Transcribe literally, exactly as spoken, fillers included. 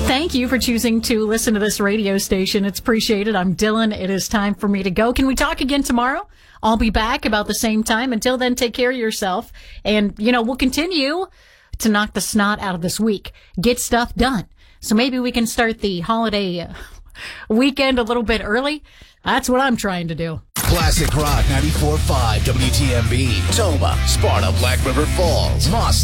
Thank you for choosing to listen to this radio station. It's appreciated. I'm Dylan. It is time for me to go. Can we talk again tomorrow? I'll be back about the same time. Until then, take care of yourself. And, you know, we'll continue to knock the snot out of this week. Get stuff done. So maybe we can start the holiday weekend a little bit early. That's what I'm trying to do. Classic Rock ninety-four point five W T M B, Toma, Sparta, Black River Falls, Moss.